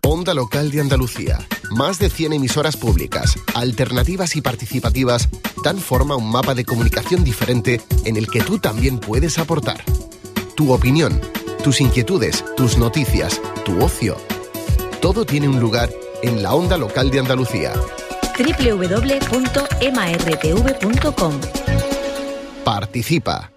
Onda Local de Andalucía. Más de 100 emisoras públicas, alternativas y participativas dan forma a un mapa de comunicación diferente en el que tú también puedes aportar. Tu opinión, tus inquietudes, tus noticias, tu ocio. Todo tiene un lugar en la Onda Local de Andalucía. www.martv.com. Participa.